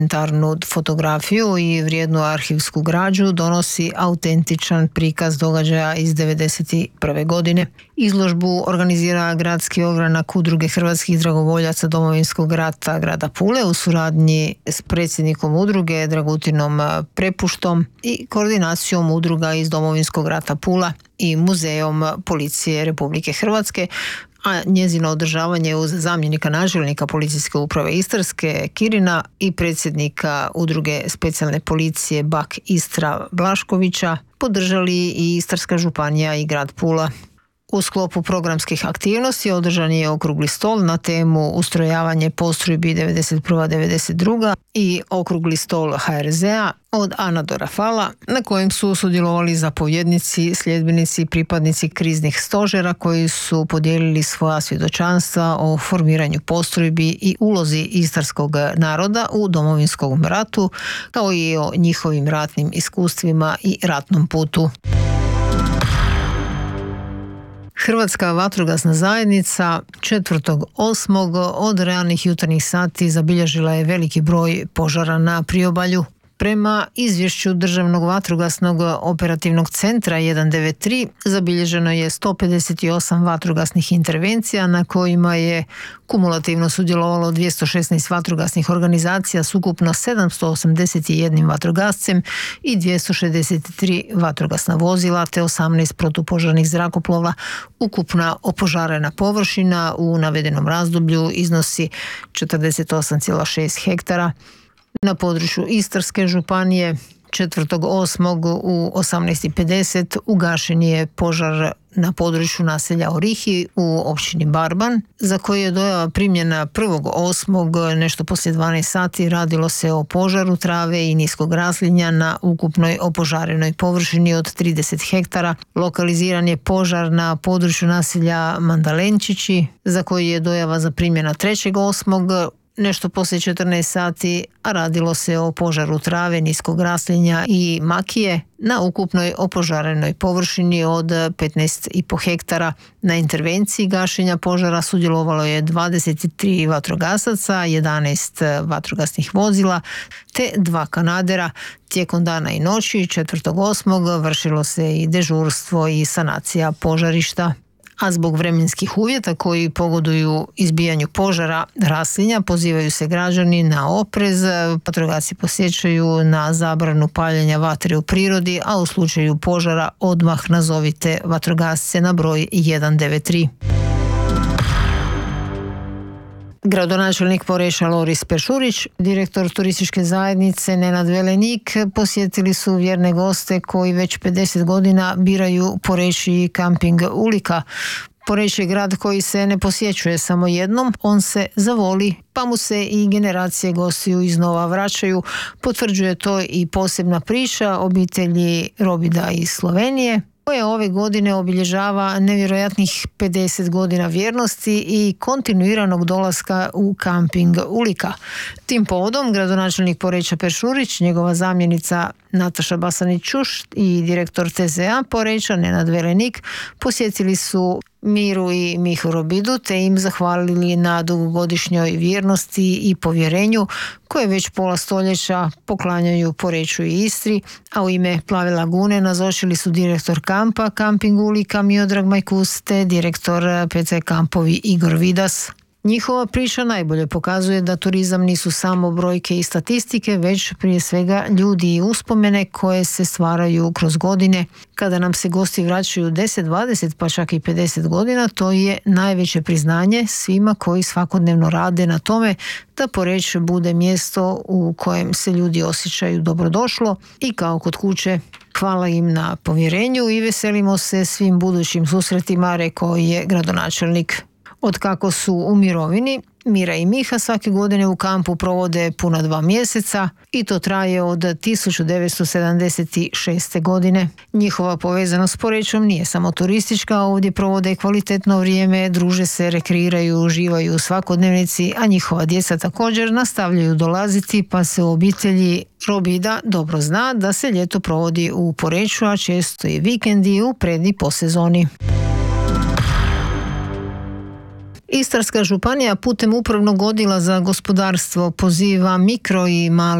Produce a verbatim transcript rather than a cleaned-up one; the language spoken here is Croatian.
dokumentarnu fotografiju i vrijednu arhivsku građu donosi autentičan prikaz događaja iz devedeset prve godine. Izložbu organizira Gradski ogranak Udruge hrvatskih dragovoljaca Domovinskog rata grada Pule u suradnji s predsjednikom udruge Dragutinom Prepuštom i koordinacijom udruga iz Domovinskog rata Pula i Muzejom policije Republike Hrvatske, a njezino održavanje uz zamjenika načelnika policijske uprave Istarske Kirina i predsjednika udruge specijalne policije Bak Istra Blaškovića podržali i Istarska županija i grad Pula. U sklopu programskih aktivnosti održan je okrugli stol na temu ustrojavanje postrojbi devedeset prva devedeset druga i okrugli stol ha er zea od Ana do Rafala, na kojem su sudjelovali zapovjednici, sljedbenici i pripadnici kriznih stožera koji su podijelili svoja svjedočanstva o formiranju postrojbi i ulozi istarskog naroda u Domovinskom ratu, kao i o njihovim ratnim iskustvima i ratnom putu. Hrvatska vatrogasna zajednica četvrtog osmog od ranih jutarnjih sati zabilježila je veliki broj požara na priobalju. Prema izvješću Državnog vatrogasnog operativnog centra jedan devet tri zabilježeno je sto pedeset osam vatrogasnih intervencija na kojima je kumulativno sudjelovalo dvjesto šesnaest vatrogasnih organizacija s ukupno sedamsto osamdeset jedan vatrogascem i dvjesto šezdeset tri vatrogasna vozila te osamnaest protupožarnih zrakoplova. Ukupna opožarena površina u navedenom razdoblju iznosi četrdeset osam zarez šest hektara. Na području Istarske županije četvrtog osmog u osamnaest i pedeset ugašen je požar na području naselja Orihi u općini Barban, za koji je dojava primljena prvog osmog nešto poslije dvanaest sati. Radilo se o požaru trave i niskog raslinja na ukupnoj opožarenoj površini od trideset hektara. Lokaliziran je požar na području naselja Mandalenčići, za koji je dojava zaprimljena trećeg osmog nešto poslije četrnaest sati, a radilo se o požaru trave, niskog raslinja i makije na ukupnoj opožarenoj površini od petnaest i pol hektara. Na intervenciji gašenja požara sudjelovalo je dvadeset tri vatrogasaca, jedanaest vatrogasnih vozila te dva kanadera. Tijekom dana i noći četvrtog osmog vršilo se i dežurstvo i sanacija požarišta. A zbog vremenskih uvjeta koji pogoduju izbijanju požara raslinja pozivaju se građani na oprez. Vatrogasci podsjećaju na zabranu paljenja vatre u prirodi, a u slučaju požara odmah nazovite vatrogasce na broj jedan devet tri. Gradonačelnik Poreča Loris Peršurić, direktor turističke zajednice Nenad Velenik posjetili su vjerne goste koji već pedeset godina biraju Porečiji kamping Ulika. Poreč je grad koji se ne posjećuje samo jednom, on se zavoli, pa mu se i generacije gostiju iznova vraćaju. Potvrđuje to i posebna priča obitelji Robida iz Slovenije, koje ove godine obilježava nevjerojatnih pedeset godina vjernosti i kontinuiranog dolaska u kamping Ulika. Tim povodom gradonačelnik Poreča Peršurić, njegova zamjenica Nataša Basanić-Čuš i direktor te ze a Poreča Nenad Velenik posjetili su Miru i Mihu Robidu te im zahvalili na dugogodišnjoj vjernosti i povjerenju koje već pola stoljeća poklanjaju Poreču i Istri, a u ime Plave lagune nazočili su direktor kampa Kamping Ulika Miodrag Majkus te direktor pe ce kampovi Igor Vidas. Njihova priča najbolje pokazuje da turizam nisu samo brojke i statistike, već prije svega ljudi i uspomene koje se stvaraju kroz godine. Kada nam se gosti vraćaju deset, dvadeset pa čak i pedeset godina, to je najveće priznanje svima koji svakodnevno rade na tome da Poreč bude mjesto u kojem se ljudi osjećaju dobrodošlo i kao kod kuće. Hvala im na povjerenju i veselimo se svim budućim susretima, rekao je gradonačelnik. Od kako su u mirovini, Mira i Miha svake godine u kampu provode puna dva mjeseca i to traje od tisuću devetsto sedamdeset šeste. godine. Njihova povezanost s Porečom nije samo turistička, ovdje provode kvalitetno vrijeme, druže se, rekreiraju, uživaju u svakodnevnici, a njihova djeca također nastavljaju dolaziti, pa se u obitelji Robida dobro zna da se ljeto provodi u Poreču, a često i vikendi u pred- i posezoni. Istarska županija putem upravnog odjela za gospodarstvo poziva mikro i male